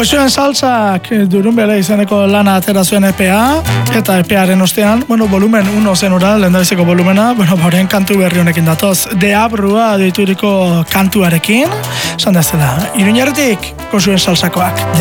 Koxuen salsak Durunbele izeneko lana atera zuen EPA, eta EPAren ostean, volumen 1 zen ura, lehendabiziko volumena, horren kantu berri honekin datoz. Deabrua deituriko kantuarekin, esan dezela, Iruñerritik Koxuen salsakoak.